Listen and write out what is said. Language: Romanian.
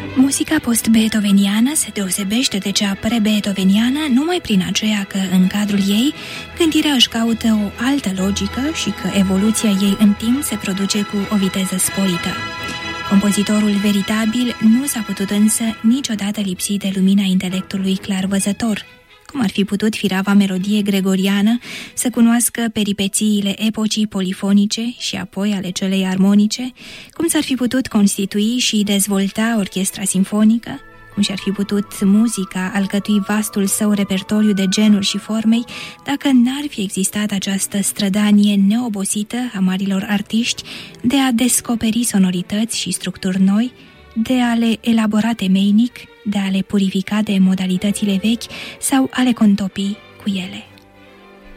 Muzica post-beethoveniană se deosebește de cea pre-beethoveniană numai prin aceea că, în cadrul ei, gândirea își caută o altă logică și că evoluția ei în timp se produce cu o viteză sporită. Compozitorul veritabil nu s-a putut însă niciodată lipsi de lumina intelectului clarvăzător, cum ar fi putut firava melodie gregoriană să cunoască peripețiile epocii polifonice și apoi ale celei armonice, cum s-ar fi putut constitui și dezvolta orchestra simfonică, cum și-ar fi putut muzica alcătui vastul său repertoriu de genuri și formei, dacă n-ar fi existat această strădanie neobosită a marilor artiști de a descoperi sonorități și structuri noi, de a le elabora temeinic, de a le purifica de modalitățile vechi sau a le contopi cu ele.